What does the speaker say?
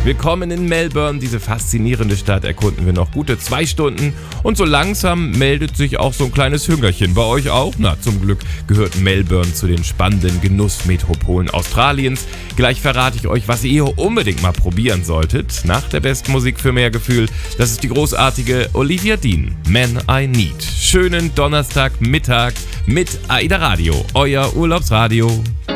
Willkommen in Melbourne. Diese faszinierende Stadt erkunden wir noch gute 2 Stunden. Und so langsam meldet sich auch so ein kleines Hüngerchen. Bei euch auch? Na, zum Glück gehört Melbourne zu den spannenden Genussmetropolen Australiens. Gleich verrate ich euch, was ihr hier unbedingt mal probieren solltet. Nach der besten Musik für mehr Gefühl. Das ist die großartige Olivia Dean. Man I Need. Schönen Donnerstagmittag mit AIDA Radio. Euer Urlaubsradio.